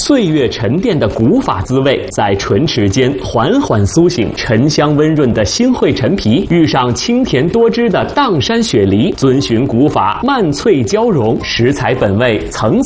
岁月沉淀的古法滋味在唇齿间缓缓苏醒，沉香温润的新会陈皮遇上清甜多汁的砀山雪梨，遵循古法慢脆交融，食材本味层